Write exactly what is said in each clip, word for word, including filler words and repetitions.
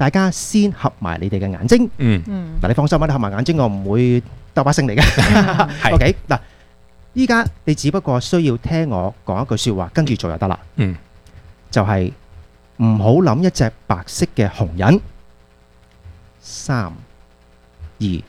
大家先合埋你哋嘅眼睛。 嗯嗯嗱，你放心啦，你合埋眼睛，我唔會兜把聲嚟嘅。 係 OK，嗱，依家你只不過需要聽我講一句説話，跟住做就得啦。 嗯， 就係唔好諗一隻白色嘅紅人。三、二、一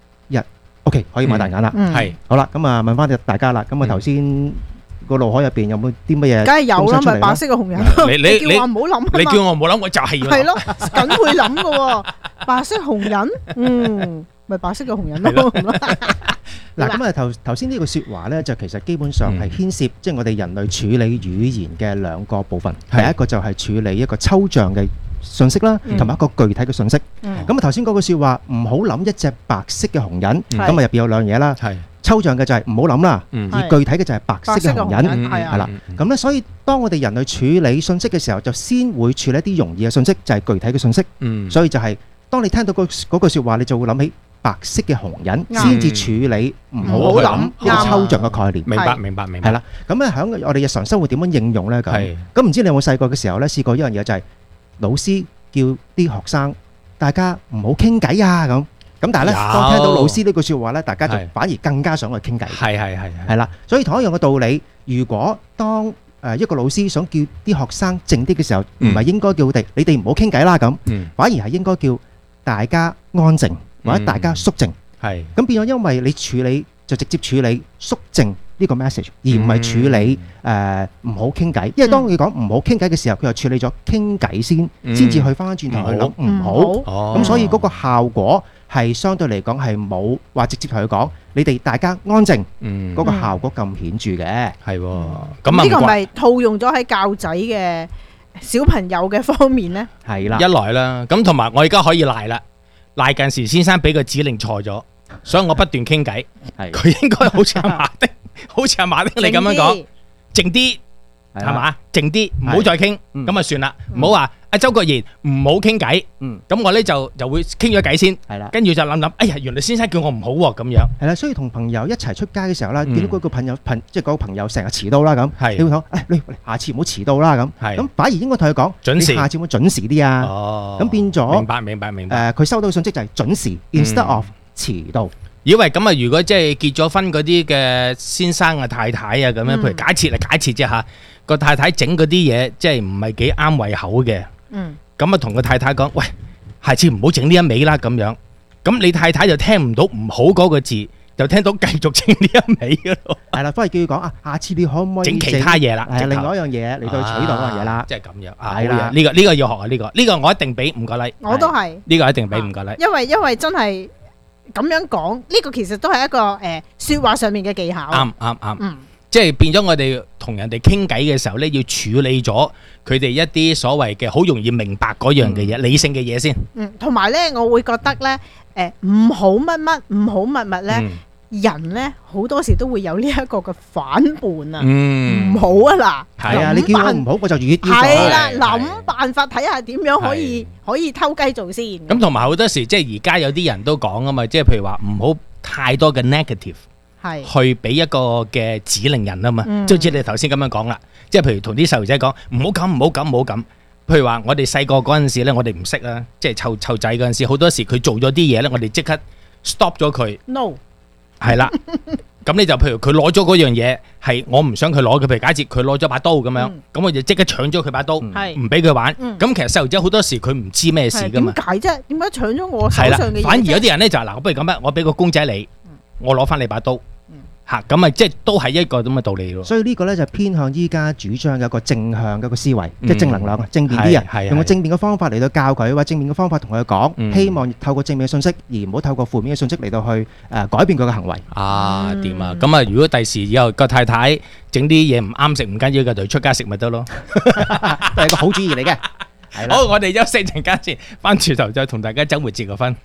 ，OK，可以擘大眼啦。 嗯， 係好啦，咁啊問翻大家啦。咁啊頭先個腦海入邊有冇啲乜嘢？ 梗係有啦，咪白色嘅紅人。 你你叫我唔好諗啊嘛， 你叫我唔好諗，我就係要諗。 係咯，梗會諗噶喎。白色紅人，嗯，咪白色嘅紅人咯。 嗱，咁啊頭頭先呢個説話咧，就其實基本上係牽涉即係我哋人類處理語言嘅兩個部分。第一個就係處理一個抽象嘅信息啦，同埋一個具體嘅信息。咁啊頭先嗰句説話，唔好諗一隻白色嘅紅人。咁啊入邊有兩樣嘢啦。 係抽象嘅就係唔好諗啦，而具體嘅就係白色嘅紅人。 係係啦，咁咧所以當我哋人類處理信息嘅時候，就先會處理一啲容易嘅信息，就係具體嘅信息。 嗯， 所以就係當你聽到嗰嗰句説話，你就會諗起白色嘅紅人，先至處理唔好諗一個抽象嘅概念。 明白明白明白。 係啦，咁咧喺我哋日常生活點樣應用咧？咁係咁唔知你有冇細個嘅時候咧試過一樣嘢，就係老師叫啲學生大家唔好傾偈啊咁。咁但係咧，當聽到老師呢句説話咧，大家就反而更加想去傾偈。 係係係係啦，所以同一樣嘅道理，如果當誒一個老師想叫啲學生靜啲嘅時候，唔係應該叫佢哋你哋唔好傾偈啦咁，反而係應該叫大家安靜或者大家肅靜。 係咁變咗，因為你處理就直接處理肅靜呢個 message，而唔係處理誒唔好傾偈。因為當佢講唔好傾偈嘅時候，佢又處理咗傾偈先，先至去翻翻轉頭去諗唔好。咁所以嗰個效果係相對嚟講係冇話直接同佢講，你哋大家安靜，嗰個效果咁顯著嘅。 係喎，咁啊呢個咪套用咗喺教仔嘅小朋友嘅方面咧？ 係啦， 一來啦，咁同埋我而家可以賴啦，賴近時先生俾個指令錯咗，所以我不斷傾偈。佢應該好似阿馬丁，好似阿馬丁你咁樣講，靜啲係嘛？靜啲，唔好再傾，咁啊算啦，唔好話阿周國賢唔好傾偈。咁我咧就就會傾咗偈先， 係啦， 跟住就諗諗，哎呀，原來先生叫我唔好喎，咁樣係啦。所以同朋友一齊出街嘅時候啦，見到嗰個朋友朋即係嗰個朋友成日遲到啦咁，你會講，誒你下次唔好遲到啦咁，咁反而應該同佢講準時，下次會準時啲啊。哦，咁變咗明白明白明白。 誒，佢收到嘅信息就係準時 instead of 遲到。 以為咁啊，如果即係結咗婚嗰啲嘅先生啊、太太啊咁樣，譬如假設啊、假設啫嚇，個太太整嗰啲嘢即係唔係幾啱胃口嘅，咁啊同個太太講：喂，下次唔好整呢一味啦咁樣。咁你太太就聽唔到唔好嗰個字，就聽到繼續整呢一味嘅咯。 係啦，翻嚟叫佢講啊，下次你可唔可以整其他嘢啦？ 係另外一樣嘢嚟到取代嗰樣嘢啦。 即係咁樣。 係啦， 呢個呢個要學啊！呢個呢個我一定俾五個 like。 我都係。 呢個一定俾五個 like。 因為因為真係。咁樣講，呢個其實都係一個誒説話上面嘅技巧。 啱啱啱，嗯，即係變咗我哋同人哋傾偈嘅時候咧，要處理咗佢哋一啲所謂嘅好容易明白嗰樣嘅嘢，理性嘅嘢先。 嗯，同埋咧，我會覺得咧，誒唔好乜乜，唔好乜乜咧，人咧好多時都會有呢一個嘅反叛啊。嗯，唔好啊嗱， 係啊，你叫我唔好，我就越係啦，諗辦法睇下點樣可以可以偷雞做先。 咁同埋好多時，即係而家有啲人都講啊嘛，即係譬如話唔好太多嘅 negative，係去俾一個嘅指令人啊嘛。即係好似你頭先咁樣講啦，即係譬如同啲細路仔講唔好咁，唔好咁，唔好咁。譬如話我哋細個嗰陣時咧，我哋唔識啊，即係湊湊仔嗰陣時，好多時佢做咗啲嘢咧，我哋即刻 stop 咗佢。 No。 係啦，咁你就譬如佢攞咗嗰樣嘢，係我唔想佢攞嘅，譬如假設佢攞咗把刀咁樣，咁我就即刻搶咗佢把刀，唔俾佢玩。咁其實細路仔好多時佢唔知咩事噶嘛。 點解啫？點解搶咗我手上嘅嘢？ 反而有啲人咧就係嗱，我不如咁樣，我俾個公仔你，我攞翻你把刀。嚇，咁咪即係都係一個咁嘅道理咯。 所以呢個咧就偏向依家主張嘅一個正向嘅一個思維，即係正能量啊，正面啲人用個正面嘅方法嚟到教佢，或者正面嘅方法同佢講，希望透過正面嘅信息，而唔好透過負面嘅信息嚟到去誒改變佢嘅行為。 啊，掂啊！咁啊，如果第時以後個太太整啲嘢唔啱食唔緊要嘅，就出街食咪得咯， 都係個好主意嚟嘅。 好，我哋休息陣間先，翻轉頭再同大家週末節個分。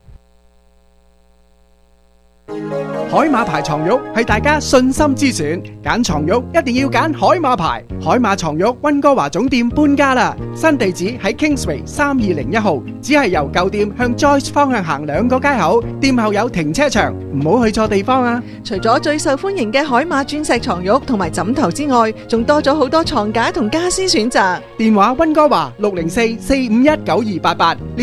海馬牌床褥係大家信心之選，揀床褥一定要揀海馬牌。海馬床褥溫哥華總店搬家啦，新地址喺 Kingsway 三二零一號，只係由舊店向 Joyce 方向行兩個街口，店後有停車場，唔好去錯地方啊！ 除咗最受歡迎嘅海馬鑽石床褥同埋枕頭之外，仲多咗好多床架同家私選擇。 電話溫哥華六零四四五一九二八八。